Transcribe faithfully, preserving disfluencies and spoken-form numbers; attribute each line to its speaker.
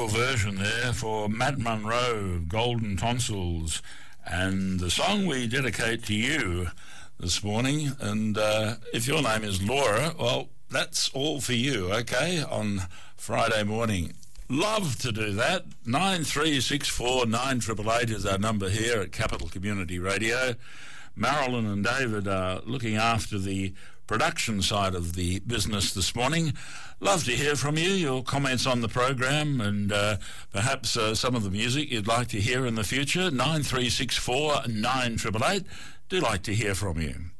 Speaker 1: beautiful version there for Matt Monro, Golden Tonsils, and the song we dedicate to you this morning. And uh, if your name is Laura, well, that's all for you, okay, on Friday morning. Love to do that. nine three six four nine eight eight eight is our number here at Capital Community Radio. Marilyn and David are looking after the production side of the business this morning. Love to hear from you, your comments on the program, and uh, perhaps uh, some of the music you'd like to hear in the future. nine three six four nine eight eight eight. Do like to hear from you.